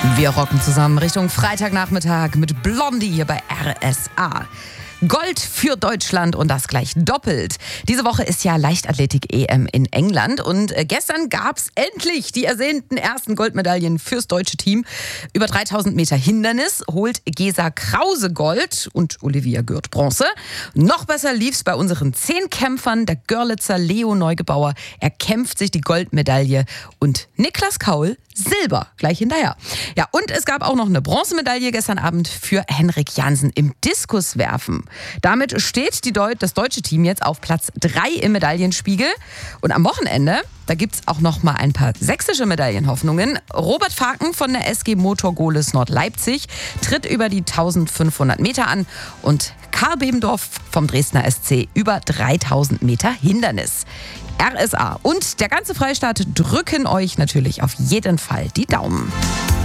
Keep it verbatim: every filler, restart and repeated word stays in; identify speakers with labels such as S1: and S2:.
S1: Wir rocken zusammen Richtung Freitagnachmittag mit Blondie hier bei R S A. Gold für Deutschland und das gleich doppelt. Diese Woche ist ja Leichtathletik-E M in England und gestern gab's endlich die ersehnten ersten Goldmedaillen fürs deutsche Team. Über dreitausend Meter Hindernis holt Gesa Krause Gold und Olivia Gürt Bronze. Noch besser lief's bei unseren Zehnkämpfern. Der Görlitzer Leo Neugebauer erkämpft sich die Goldmedaille und Niklas Kaul Silber gleich hinterher. Ja, und es gab auch noch eine Bronzemedaille gestern Abend für Henrik Jansen im Diskuswerfen. Damit steht die Deu- das deutsche Team jetzt auf Platz drei im Medaillenspiegel. Und am Wochenende, da gibt es auch noch mal ein paar sächsische Medaillenhoffnungen. Robert Faken von der S G Motor Gohlis Nord-Leipzig tritt über die eintausendfünfhundert Meter an und Karl Bebendorf vom Dresdner S C über dreitausend Meter Hindernis. R S A und der ganze Freistaat drücken euch natürlich auf jeden Fall die Daumen.